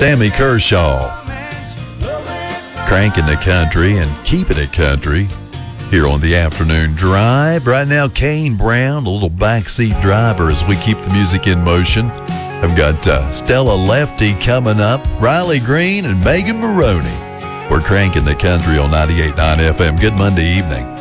Sammy Kershaw. Cranking the country and keeping it country here on the afternoon drive. Right now, Kane Brown, a little backseat driver as we keep the music in motion. I've got Stella Lefty coming up, Riley Green, and Megan Maroney. We're cranking the country on 98.9 FM. Good Monday evening.